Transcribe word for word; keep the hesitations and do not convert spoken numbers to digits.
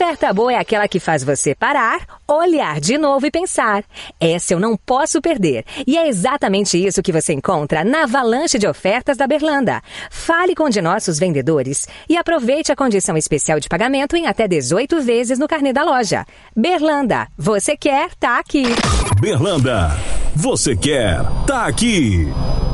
Oferta boa é aquela que faz você parar, olhar de novo e pensar. Essa eu não posso perder. E é exatamente isso que você encontra na avalanche de ofertas da Berlanda. Fale com um de nossos vendedores e aproveite a condição especial de pagamento em até dezoito vezes no carnê da loja. Berlanda, você quer, tá aqui. Berlanda, você quer, tá aqui.